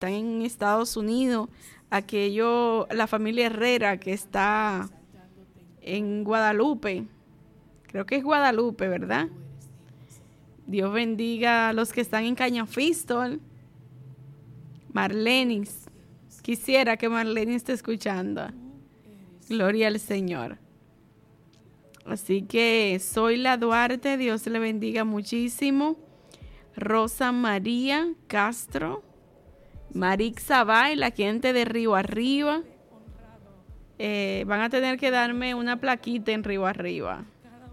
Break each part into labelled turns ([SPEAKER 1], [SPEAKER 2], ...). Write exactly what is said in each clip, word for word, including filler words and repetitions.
[SPEAKER 1] están en Estados Unidos, aquello, la familia Herrera que está en Guadalupe, creo que es Guadalupe, ¿verdad? Dios bendiga a los que están en Cañafistol. Marlenis, quisiera que Marlene esté escuchando. Gloria al Señor. Así que soy la Duarte, Dios le bendiga muchísimo. Rosa María Castro, Marix Zabay, la gente de Río Arriba. Eh, van a tener que darme una plaquita en Río Arriba.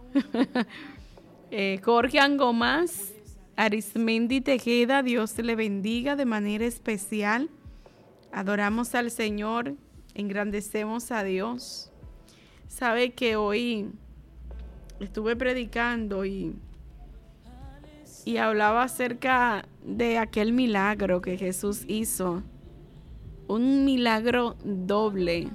[SPEAKER 1] eh, Jorge Angomás, Arismendi Tejeda, Dios le bendiga de manera especial. Adoramos al Señor, engrandecemos a Dios. Sabe que hoy estuve predicando y, y hablaba acerca de aquel milagro que Jesús hizo. Un milagro doble.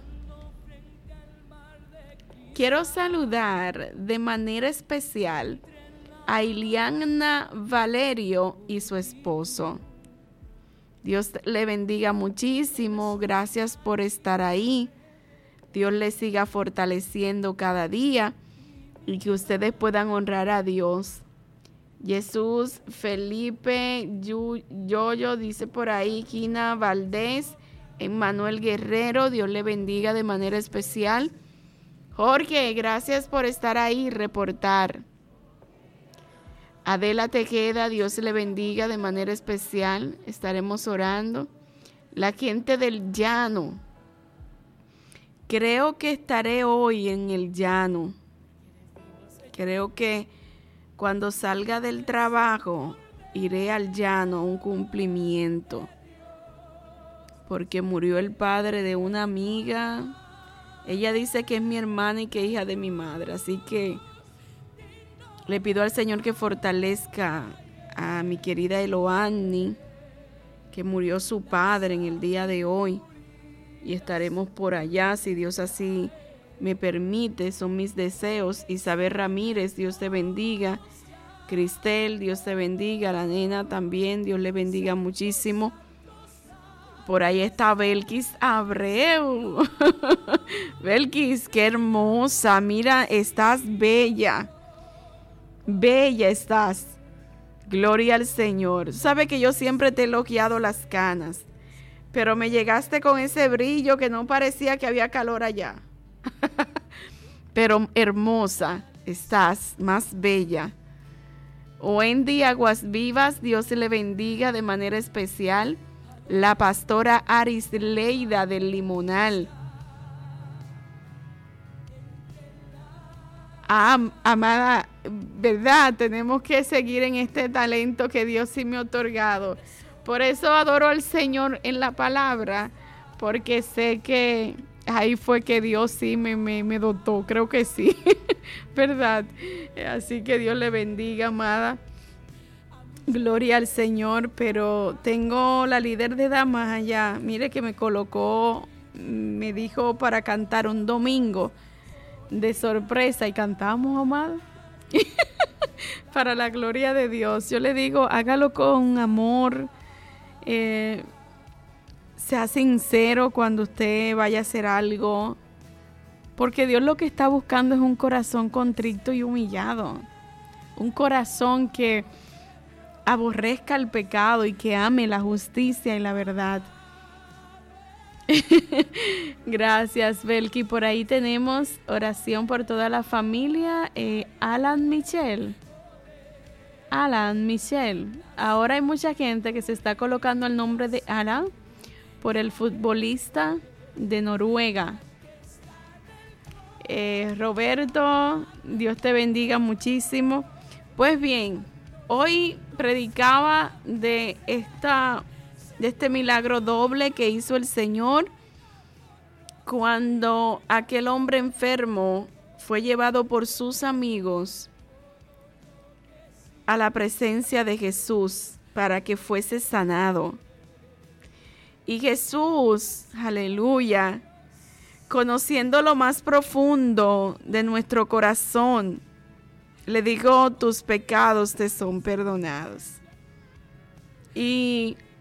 [SPEAKER 1] Quiero saludar de manera especial a Iliana Valerio y su esposo. Dios le bendiga muchísimo. Gracias por estar ahí. Dios les siga fortaleciendo cada día y que ustedes puedan honrar a Dios. Jesús Felipe Yoyo dice por ahí, Kina Valdés, Emmanuel Guerrero, Dios le bendiga de manera especial. Jorge, gracias por estar ahí y reportar. Adela Tejeda, Dios le bendiga de manera especial. Estaremos orando. La gente del llano. Creo que estaré hoy en el llano. Creo que cuando salga del trabajo iré al llano a un cumplimiento. Porque murió el padre de una amiga. Ella dice que es mi hermana y que es hija de mi madre. Así que le pido al Señor que fortalezca a mi querida Eloani, que murió su padre en el día de hoy. Y estaremos por allá, si Dios así me permite, son mis deseos. Isabel Ramírez, Dios te bendiga. Cristel, Dios te bendiga. La nena también, Dios le bendiga muchísimo. Por ahí está Belkis Abreu. Belkis, qué hermosa. Mira, estás bella. Bella estás. Gloria al Señor. Sabe que yo siempre te he elogiado las canas, pero me llegaste con ese brillo que no parecía que había calor allá. Pero hermosa estás, más bella. Wendy Aguas Vivas, Dios le bendiga de manera especial. La pastora Arisleida del Limonal. Ah, amada, ¿verdad? Tenemos que seguir en este talento que Dios sí me ha otorgado. Por eso adoro al Señor en la palabra, porque sé que ahí fue que Dios sí me, me, me dotó, creo que sí, ¿verdad? Así que Dios le bendiga, amada. Gloria al Señor, pero tengo la líder de damas allá, mire que me colocó, me dijo para cantar un domingo de sorpresa y cantamos, amado, para la gloria de Dios. Yo le digo, hágalo con amor, eh, sea sincero cuando usted vaya a hacer algo, porque Dios lo que está buscando es un corazón contrito y humillado, un corazón que aborrezca el pecado y que ame la justicia y la verdad. Gracias, Belki. Por ahí tenemos oración por toda la familia. Eh, Alan Michel. Alan Michel. Ahora hay mucha gente que se está colocando el nombre de Alan por el futbolista de Noruega. Eh, Roberto, Dios te bendiga muchísimo. Pues bien, hoy predicaba de esta de este milagro doble que hizo el Señor cuando aquel hombre enfermo fue llevado por sus amigos a la presencia de Jesús para que fuese sanado. Y Jesús, aleluya, conociendo lo más profundo de nuestro corazón, le dijo, tus pecados te son perdonados. Y